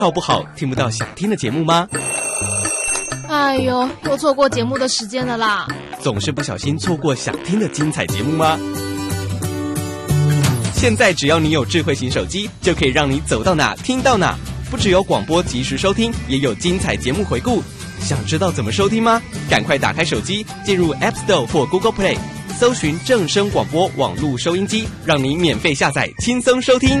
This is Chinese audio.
好不好？听不到想听的节目吗？ 哎呦，又错过节目的时间了啦！ 总是不小心错过想听的精彩节目吗？现在只要你有智慧型手机，就可以让你走到哪听到哪。不只有广播及时收听，也有精彩节目回顾。想知道怎么收听吗？赶快打开手机，进入 App Store 或 Google Play， 搜寻正声广播网络收音机，让你免费下载，轻松收听。